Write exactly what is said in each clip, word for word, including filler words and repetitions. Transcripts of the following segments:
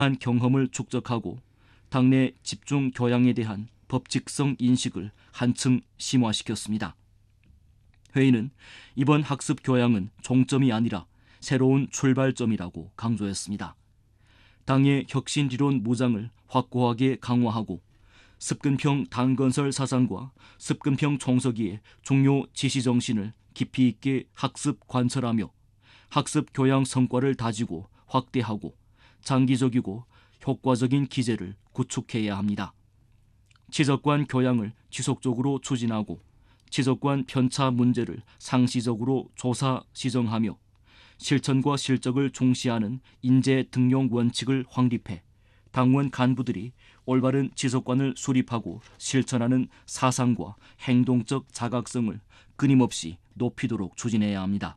경험을 축적하고 당내 집중 교양에 대한 법칙성 인식을 한층 심화시켰습니다. 회의는 이번 학습 교양은 종점이 아니라 새로운 출발점이라고 강조했습니다. 당의 혁신이론 무장을 확고하게 강화하고 습근평 당건설 사상과 습근평 총서기의 중요 지시정신을 깊이 있게 학습 관철하며 학습 교양 성과를 다지고 확대하고 장기적이고 효과적인 기제를 구축해야 합니다. 지적관 교양을 지속적으로 추진하고 지적관 편차 문제를 상시적으로 조사 시정하며 실천과 실적을 중시하는 인재 등용 원칙을 확립해 당원 간부들이 올바른 지적관을 수립하고 실천하는 사상과 행동적 자각성을 끊임없이 높이도록 추진해야 합니다.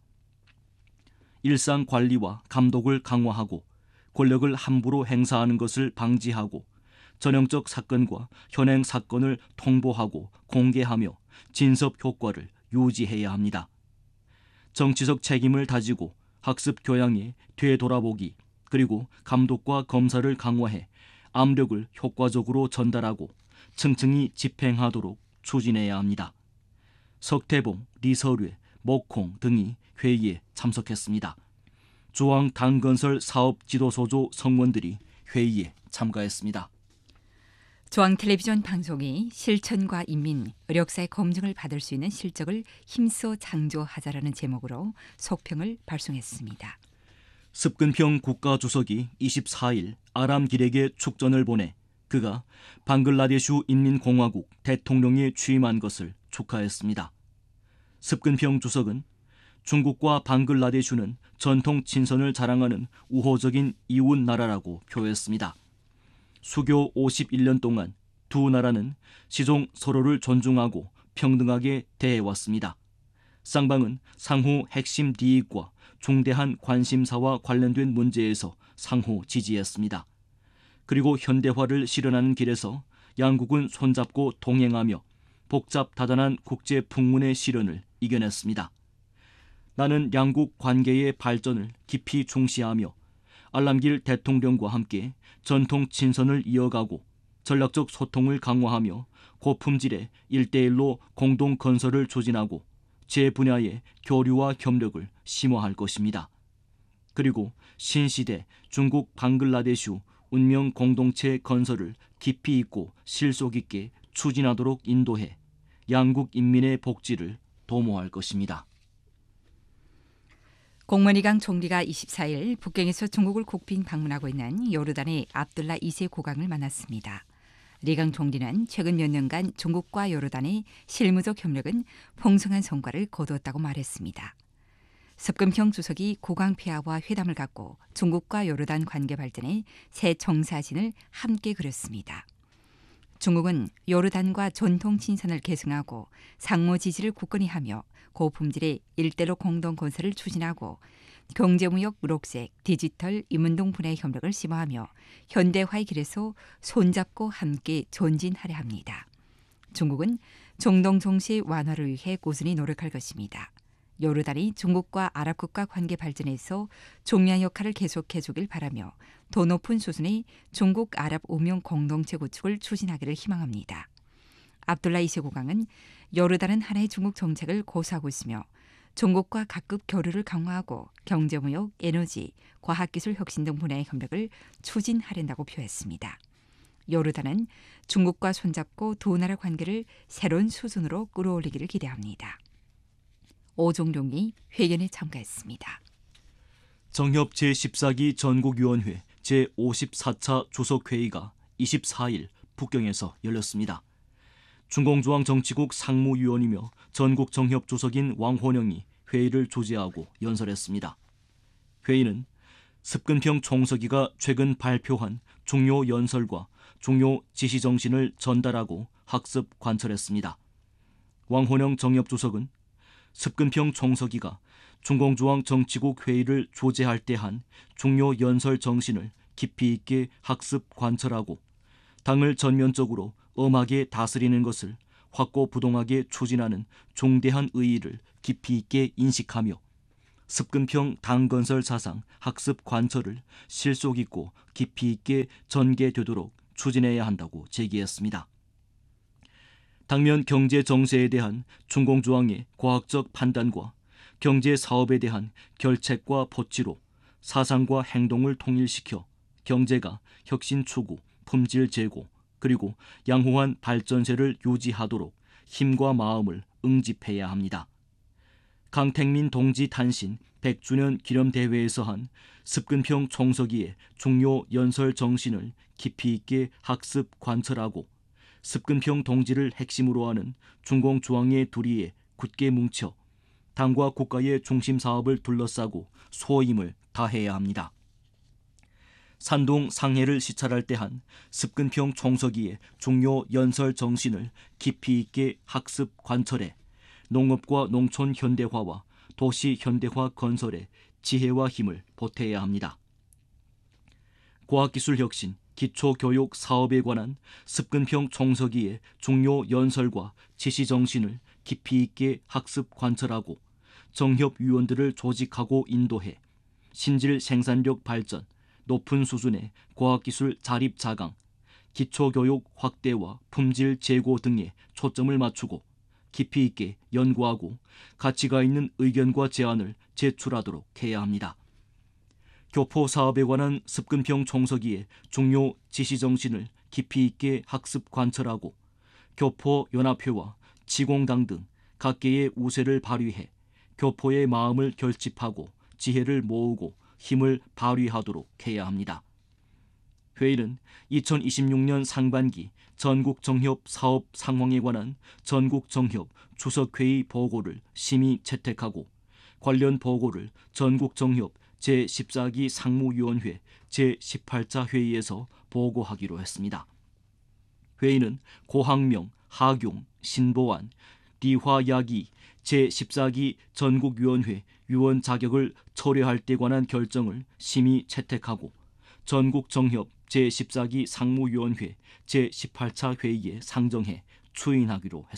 일상 관리와 감독을 강화하고 권력을 함부로 행사하는 것을 방지하고 전형적 사건과 현행 사건을 통보하고 공개하며 진섭 효과를 유지해야 합니다. 정치적 책임을 다지고 학습 교양에 되돌아보기 그리고 감독과 검사를 강화해 압력을 효과적으로 전달하고 층층이 집행하도록 추진해야 합니다. 석태봉, 리서뢰, 목콩 등이 회의에 참석했습니다. 조항 당건설 사업지도소조 성원들이 회의에 참가했습니다. 중앙텔레비전 방송이 실천과 인민, 의력사의 검증을 받을 수 있는 실적을 힘써 창조하자라는 제목으로 속평을 발송했습니다. 습근평 국가주석이 이십사일 아람길에게 축전을 보내 그가 방글라데슈 인민공화국 대통령에 취임한 것을 축하했습니다. 습근평 주석은 중국과 방글라데슈는 전통 친선을 자랑하는 우호적인 이웃 나라라고 표했습니다. 수교 오십일년 동안 두 나라는 시종 서로를 존중하고 평등하게 대해왔습니다. 쌍방은 상호 핵심 이익과 중대한 관심사와 관련된 문제에서 상호 지지했습니다. 그리고 현대화를 실현하는 길에서 양국은 손잡고 동행하며 복잡다단한 국제 풍문의 시련을 이겨냈습니다. 나는 양국 관계의 발전을 깊이 중시하며 알람길 대통령과 함께 전통 친선을 이어가고 전략적 소통을 강화하며 고품질의 일대일로 공동 건설을 추진하고 제 분야의 교류와 협력을 심화할 것입니다. 그리고 신시대 중국 방글라데슈 운명 공동체 건설을 깊이 있고 실속 있게 추진하도록 인도해 양국 인민의 복지를 도모할 것입니다. 공먼이강 총리가 이십사일 북경에서 중국을 국빈 방문하고 있는 요르단의 압둘라 이 세 국왕을 만났습니다. 리강 총리는 최근 몇 년간 중국과 요르단의 실무적 협력은 풍성한 성과를 거두었다고 말했습니다. 습근평 주석이 국왕 폐하와 회담을 갖고 중국과 요르단 관계 발전에 새 정사진을 함께 그렸습니다. 중국은 요르단과 전통 친선을 계승하고 상호 지지를 굳건히 하며 고품질의 일대로 공동 건설을 추진하고 경제무역, 무역색, 디지털, 인문동 분야의 협력을 심화하며 현대화의 길에서 손잡고 함께 전진하려 합니다. 중국은 중동 정세 완화를 위해 꾸준히 노력할 것입니다. 요르단이 중국과 아랍국가 관계 발전에서 중요한 역할을 계속해 주길 바라며 더 높은 수준의 중국 아랍 운명 공동체 구축을 추진하기를 희망합니다. 압둘라 이 세 국왕은 요르단은 하나의 중국 정책을 고수하고 있으며 중국과 각급 교류를 강화하고 경제무역, 에너지, 과학기술 혁신 등 분야의 협력을 추진하려고 표했습니다. 요르단은 중국과 손잡고 두 나라 관계를 새로운 수준으로 끌어올리기를 기대합니다. 오종룡이 회견에 참가했습니다. 정협 제십사기 전국위원회 제오십사차 주석회의가 이십사일 북경에서 열렸습니다. 중공중앙정치국 상무위원이며 전국정협 주석인 왕호령이 회의를 주재하고 연설했습니다. 회의는 습근평 총서기가 최근 발표한 중요 연설과 중요 지시정신을 전달하고 학습 관철했습니다. 왕호령 정협주석은 습근평 총서기가 중공중앙정치국 회의를 주재할 때 한 중요 연설 정신을 깊이 있게 학습 관철하고 당을 전면적으로 엄하게 다스리는 것을 확고부동하게 추진하는 중대한 의의를 깊이 있게 인식하며 습근평 당건설 사상 학습 관철을 실속 있고 깊이 있게 전개되도록 추진해야 한다고 제기했습니다. 당면 경제 정세에 대한 중공조항의 과학적 판단과 경제 사업에 대한 결책과 법치로 사상과 행동을 통일시켜 경제가 혁신 추구, 품질 제고, 그리고 양호한 발전세를 유지하도록 힘과 마음을 응집해야 합니다. 강택민 동지 탄신 백 주년 기념대회에서 한 습근평 총서기의 중요 연설 정신을 깊이 있게 학습 관철하고 습근평 동지를 핵심으로 하는 중공조항의 두리에 굳게 뭉쳐 당과 국가의 중심 사업을 둘러싸고 소임을 다해야 합니다. 산동 상해를 시찰할 때 한 습근평 총서기의 중요 연설 정신을 깊이 있게 학습 관철해 농업과 농촌 현대화와 도시 현대화 건설에 지혜와 힘을 보태야 합니다. 과학기술 혁신, 기초교육 사업에 관한 습근평 총서기의 중요 연설과 지시 정신을 깊이 있게 학습 관철하고 정협위원들을 조직하고 인도해 신질 생산력 발전, 높은 수준의 과학기술 자립 자강, 기초교육 확대와 품질 제고 등에 초점을 맞추고 깊이 있게 연구하고 가치가 있는 의견과 제안을 제출하도록 해야 합니다. 교포 사업에 관한 습근평 총서기의 중요 지시 정신을 깊이 있게 학습 관철하고 교포 연합회와 지공당 등 각계의 우세를 발휘해 교포의 마음을 결집하고 지혜를 모으고 힘을 발휘하도록 해야 합니다. 회의는 이천이십육 년 상반기 전국정협 사업 상황에 관한 전국정협 주석회의 보고를 심의 채택하고 관련 보고를 전국정협 제십사 기 상무위원회 제십팔 차 회의에서 보고하기로 했습니다. 회의는 고학명, 하경, 신보안, 리화야기 제십사 기 전국위원회 위원 자격을 철회할 때 관한 결정을 심의 채택하고 전국정협 제십사 기 상무위원회 제십팔 차 회의에 상정해 추인하기로 했습니다.